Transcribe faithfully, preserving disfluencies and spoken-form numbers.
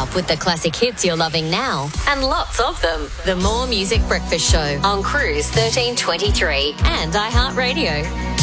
non-stop with the classic hits you're loving now, and lots of them. The More Music Breakfast Show on Cruise thirteen twenty-three and iHeartRadio.